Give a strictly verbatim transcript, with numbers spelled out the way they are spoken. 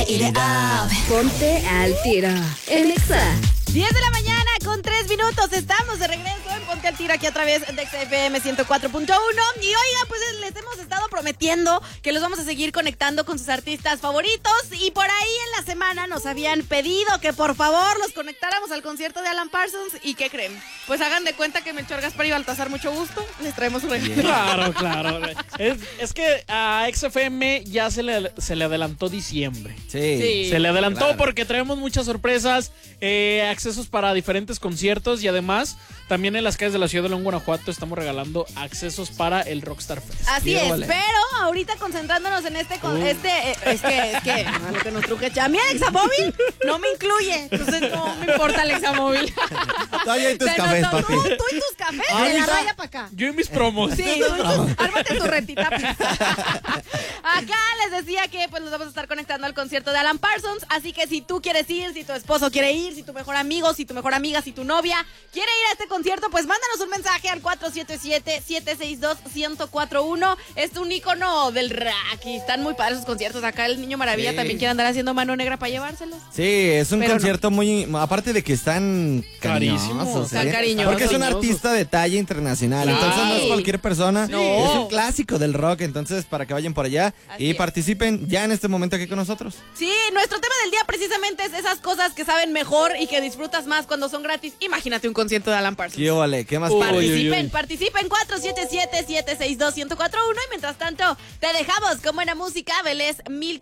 Eat It Up. Ponte al tiro en Exa. diez de la mañana con tres minutos. Estamos de regreso en Ponte al Tiro aquí a través de X F M ciento cuatro punto uno. Y oigan, pues les hemos estado prometiendo que los vamos a seguir conectando con sus artistas favoritos. Y por ahí en la semana nos habían pedido que por favor los conectáramos al concierto de Alan Parsons. ¿Y qué creen? Pues hagan de cuenta que Melchor, Gaspar y Baltasar, mucho gusto, les traemos un regalo. Claro, claro. Es, es que a X F M ya se le, se le adelantó diciembre. Sí. Sí. Se le adelantó Claro. porque traemos muchas sorpresas, eh, accesos para diferentes conciertos y además también en las calles de la ciudad de León, Guanajuato estamos regalando accesos para el Rockstar Fest. Así Qué es, vale. pero ahorita concentrándonos en este, con, Uh. este eh, es que, es que, a lo que nos truje. A mí el Examóvil no me incluye, entonces no me importa el Examóvil. Todavía hay tus Se cafés, notó, papi. Tú, tú y tus cafés, de la Ahorita- raya para acá. Yo y mis promos. Sí, tú, tú, ármate tu retita. Acá les decía que pues nos vamos a estar conectando al concierto de Alan Parsons, así que si tú quieres ir, si tu esposo quiere ir, si tu mejor amigo, si tu mejor amiga, si tu novia quiere ir a este concierto, pues mándanos un mensaje al cuatro siete siete, siete seis dos, uno cero cuatro uno. Es un ícono del rock y están muy padres sus conciertos. Acá el Niño Maravilla Sí. también quiere andar haciendo mano negra para llevárselos. Sí, es un Pero concierto muy... Aparte de que están Carísimos. cariñosos, Están ¿eh? cariñosos. Porque es un Cariñosos. artista de talla internacional, Claro. entonces no es cualquier persona. No. Es un clásico del rock, entonces para que vayan por allá Así y es. participen ya en este momento aquí con nosotros. Sí, nuestro tema del día precisamente es esas cosas que saben mejor y que disfrutas más cuando son gratis. Imagínate un concierto de Alan Parsons. ¿Qué vale? ¿Qué más? Uy, padre? Participen, uy, uy. participen cuatro siete siete, siete seis dos, uno cero cuatro uno y mientras tanto te dejamos con buena música, Vélez mil